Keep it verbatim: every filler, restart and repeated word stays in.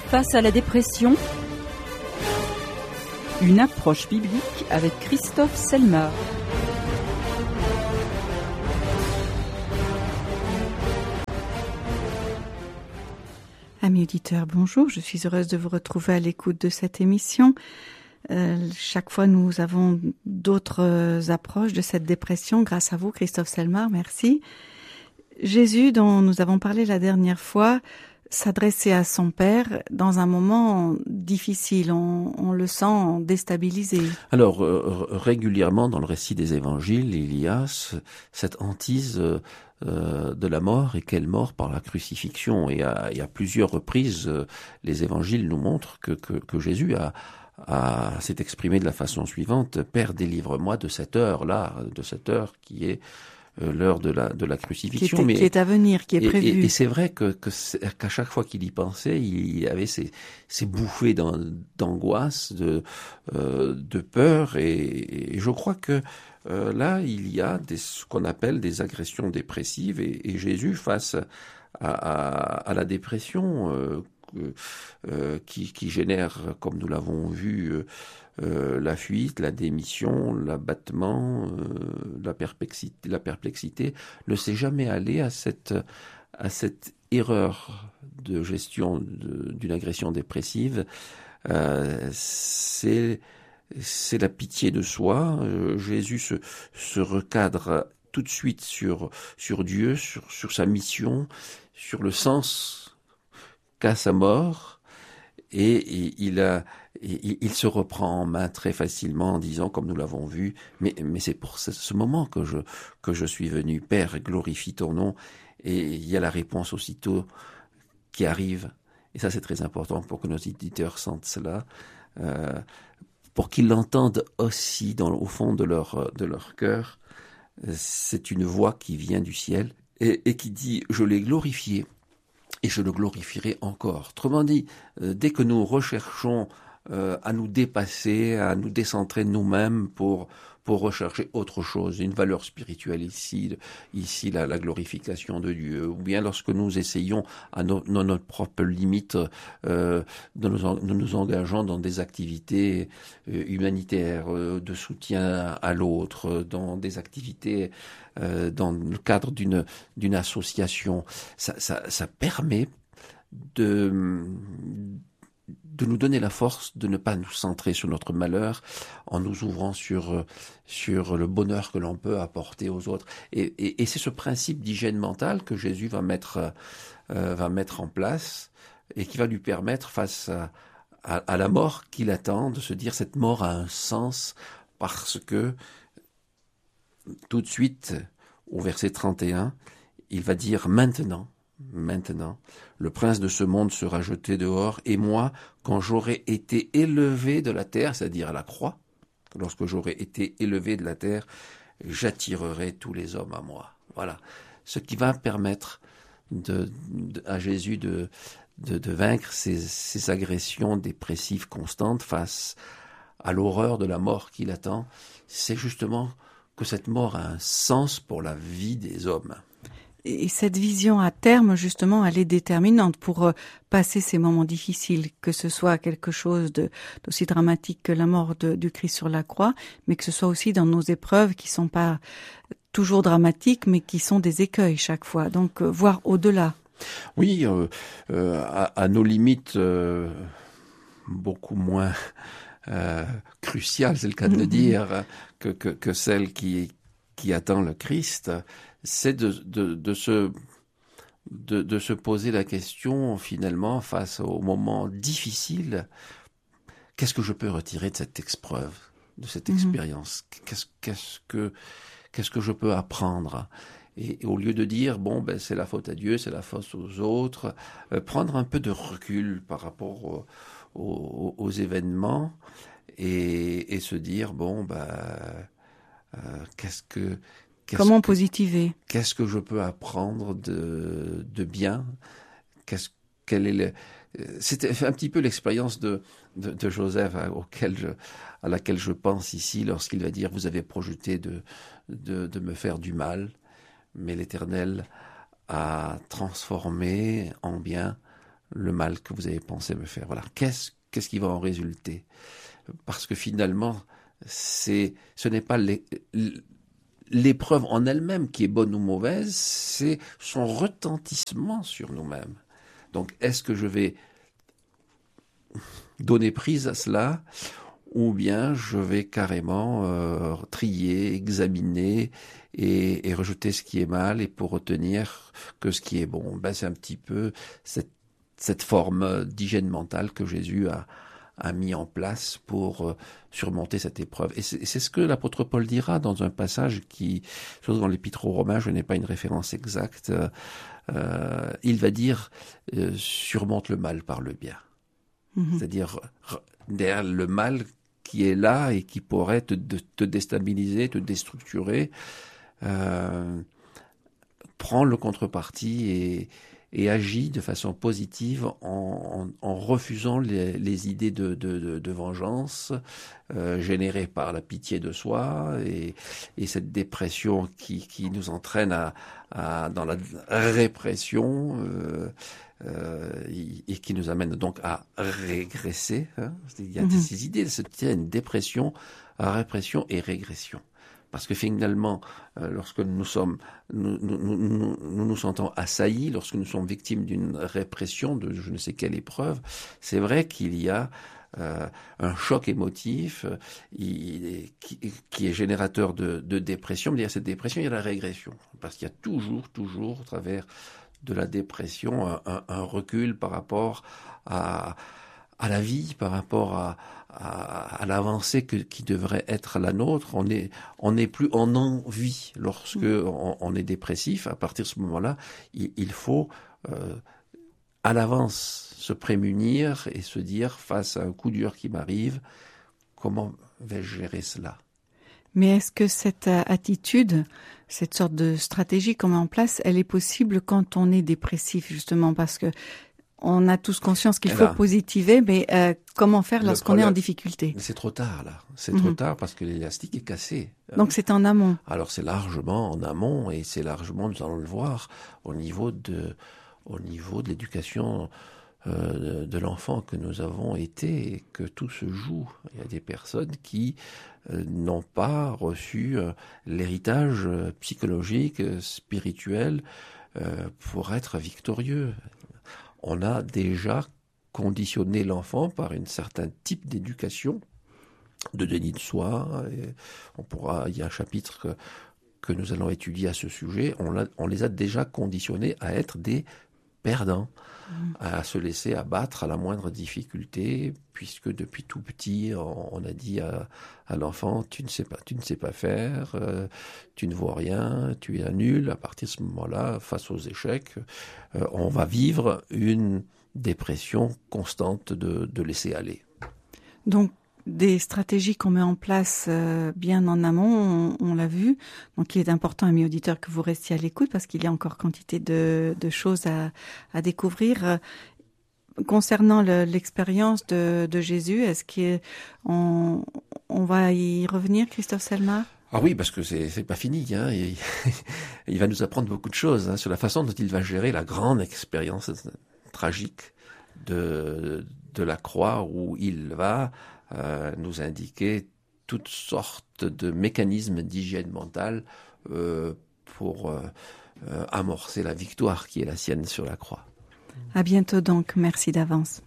Face à la dépression, une approche biblique avec Christophe Selmar. Amis auditeurs, bonjour, je suis heureuse de vous retrouver à l'écoute de cette émission. Euh, chaque fois, nous avons d'autres euh, approches de cette dépression grâce à vous, Christophe Selmar, merci. Jésus, dont nous avons parlé la dernière fois, s'adressait à son Père dans un moment difficile, on, on le sent déstabilisé. Alors, euh, régulièrement dans le récit des évangiles, il y a ce, cette hantise euh, euh, de la mort, et quelle mort par la crucifixion. Et à, et à plusieurs reprises, euh, les évangiles nous montrent que, que, que Jésus a, a, s'est exprimé de la façon suivante: « Père, délivre-moi de cette heure-là, de cette heure qui est l'heure de la de la crucifixion, qui, était, mais qui est à venir, qui est et, prévu. Et, et c'est vrai que, que c'est, qu'à chaque fois qu'il y pensait, il y avait ces, ces bouffées d'angoisse, de euh, de peur, et, et je crois que euh, là il y a des, ce qu'on appelle des agressions dépressives, et, et Jésus face à, à, à la dépression euh, euh, qui, qui génère, comme nous l'avons vu, euh, Euh, la fuite, la démission, l'abattement, euh, la perplexité, la perplexité, ne s'est jamais allé à cette à cette erreur de gestion de, d'une agression dépressive. Euh, c'est c'est la pitié de soi. Euh, Jésus se se recadre tout de suite sur sur Dieu, sur sur sa mission, sur le sens qu'a sa mort, et, et il a Il, il se reprend en main très facilement en disant, comme nous l'avons vu, mais, mais c'est pour ce, ce moment que je, que je suis venu. Père, glorifie ton nom. Et il y a la réponse aussitôt qui arrive. Et ça, c'est très important pour que nos auditeurs sentent cela, euh, pour qu'ils l'entendent aussi dans, au fond de leur, de leur cœur. C'est une voix qui vient du ciel et, et qui dit « Je l'ai glorifié et je le glorifierai encore ». Autrement dit, euh, dès que nous recherchons Euh, à nous dépasser, à nous décentrer de nous-mêmes pour pour rechercher autre chose, une valeur spirituelle ici, ici la, la glorification de Dieu, ou bien lorsque nous essayons à no, no, notre propre limite euh, de, nous en, de nous engageons dans des activités euh, humanitaires, euh, de soutien à l'autre, dans des activités euh, dans le cadre d'une d'une association, ça, ça, ça permet de de nous donner la force de ne pas nous centrer sur notre malheur en nous ouvrant sur sur le bonheur que l'on peut apporter aux autres. Et, et, et c'est ce principe d'hygiène mentale que Jésus va mettre euh, va mettre en place et qui va lui permettre, face à, à, à la mort qui l'attend, de se dire cette mort a un sens, parce que tout de suite, au verset trente et un, il va dire maintenant. Maintenant, le prince de ce monde sera jeté dehors, et moi, quand j'aurai été élevé de la terre, c'est-à-dire à la croix, lorsque j'aurai été élevé de la terre, j'attirerai tous les hommes à moi. Voilà. Ce qui va permettre de, de, à Jésus de, de, de vaincre ces, ces agressions dépressives constantes face à l'horreur de la mort qui l'attend. C'est justement que cette mort a un sens pour la vie des hommes. Et cette vision à terme, justement, elle est déterminante pour euh, passer ces moments difficiles, que ce soit quelque chose de, d'aussi dramatique que la mort de, du Christ sur la croix, mais que ce soit aussi dans nos épreuves qui sont pas toujours dramatiques, mais qui sont des écueils chaque fois. Donc, euh, voir au-delà. Oui, euh, euh, à, à nos limites euh, beaucoup moins euh, cruciales, c'est le cas de le dire, que, que, que celle qui, qui attend le Christ. C'est de, de, de, se, de, de se poser la question, finalement, face aux moments difficiles, qu'est-ce que je peux retirer de cette épreuve, de cette expérience? Qu'est-ce, qu'est-ce, que, qu'est-ce que je peux apprendre? Et, et au lieu de dire, bon, ben, c'est la faute à Dieu, c'est la faute aux autres, euh, prendre un peu de recul par rapport au, au, aux événements, et, et se dire, bon, ben, euh, qu'est-ce que... Qu'est-ce Comment que, positiver? Qu'est-ce que je peux apprendre de, de bien? Qu'est-ce, quel est le, c'était un petit peu l'expérience de, de, de Joseph à, auquel je, à laquelle je pense ici, lorsqu'il va dire: vous avez projeté de, de, de me faire du mal, mais l'Éternel a transformé en bien le mal que vous avez pensé me faire. Voilà. Qu'est-ce, qu'est-ce qui va en résulter? Parce que finalement, c'est, ce n'est pas les, l'épreuve en elle-même qui est bonne ou mauvaise, c'est son retentissement sur nous-mêmes. Donc, est-ce que je vais donner prise à cela, ou bien je vais carrément euh, trier, examiner et, et rejeter ce qui est mal et pour retenir que ce qui est bon. Ben, c'est un petit peu cette, cette forme d'hygiène mentale que Jésus a, a mis en place pour euh, surmonter cette épreuve. Et c'est, c'est ce que l'apôtre Paul dira dans un passage qui, surtout dans l'Épître aux Romains, je n'ai pas une référence exacte, euh, il va dire euh, surmonte le mal par le bien. Mmh. C'est-à-dire derrière le mal qui est là et qui pourrait te, te déstabiliser, te déstructurer, euh, prends le contreparti et, et agis de façon positive en, en, en refusant les, les idées de, de, de, de vengeance euh, générées par la pitié de soi et, et cette dépression qui, qui nous entraîne à, à, dans la répression euh, euh, et qui nous amène donc à régresser. Hein. Il y a mmh. ces idées, il y a une dépression, répression et régression. Parce que finalement, euh, lorsque nous sommes, nous nous, nous, nous, nous nous sentons assaillis, lorsque nous sommes victimes d'une répression, de je ne sais quelle épreuve, c'est vrai qu'il y a euh, un choc émotif euh, il, qui, qui est générateur de, de dépression. Mais derrière cette dépression, il y a la régression. Parce qu'il y a toujours, toujours, au travers de la dépression, un, un, un recul par rapport à, à la vie, par rapport à à, à l'avancée que, qui devrait être la nôtre. On est, on n'est plus en envie lorsque on, on est dépressif. À partir de ce moment-là, il, il faut euh, à l'avance se prémunir et se dire face à un coup dur qui m'arrive, comment vais-je gérer cela? Mais est-ce que cette attitude, cette sorte de stratégie qu'on met en place, elle est possible quand on est dépressif, justement, parce que on a tous conscience qu'il faut là, positiver, mais euh, comment faire lorsqu'on problème, est en difficulté? C'est trop tard, là. C'est mmh. trop tard parce que l'élastique est cassé. Donc c'est en amont. Alors c'est largement en amont et c'est largement, nous allons le voir, au niveau de, au niveau de l'éducation euh, de, de l'enfant que nous avons été et que tout se joue. Il y a des personnes qui euh, n'ont pas reçu euh, l'héritage euh, psychologique, euh, spirituel euh, pour être victorieux. On a déjà conditionné l'enfant par un certain type d'éducation, de déni de soi. Et on pourra, il y a un chapitre que, que nous allons étudier à ce sujet. On, l'a, on les a déjà conditionnés à être des perdants, mmh. à se laisser abattre à la moindre difficulté, puisque depuis tout petit, on, on a dit à, à l'enfant, tu ne sais pas, tu ne sais pas faire, euh, tu ne vois rien, tu es nul. À partir de ce moment-là, face aux échecs, euh, on va vivre une dépression constante de, de laisser aller. Donc, des stratégies qu'on met en place euh, bien en amont, on, on l'a vu. Donc, il est important, amis auditeurs, que vous restiez à l'écoute parce qu'il y a encore quantité de, de choses à, à découvrir. Euh, concernant le, l'expérience de, de Jésus, est-ce qu'on on va y revenir, Christophe Selmar? Ah oui, parce que c'est, c'est pas fini. Hein. Il, il va nous apprendre beaucoup de choses hein, sur la façon dont il va gérer la grande expérience tragique de, de la croix où il va Euh, nous indiquer toutes sortes de mécanismes d'hygiène mentale euh, pour euh, euh, amorcer la victoire qui est la sienne sur la croix. À bientôt donc, merci d'avance.